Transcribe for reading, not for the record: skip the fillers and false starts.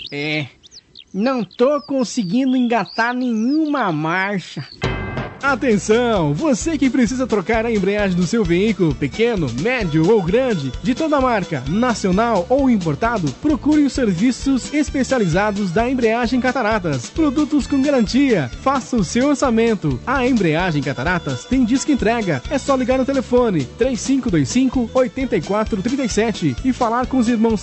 Não tô conseguindo engatar nenhuma marcha. Atenção! Você que precisa trocar a embreagem do seu veículo, pequeno, médio ou grande, de toda marca, nacional ou importado, procure os serviços especializados da Embreagem Cataratas. Produtos com garantia. Faça o seu orçamento. A Embreagem Cataratas tem disco entrega. É só ligar no telefone 3525-8437 e falar com os irmãos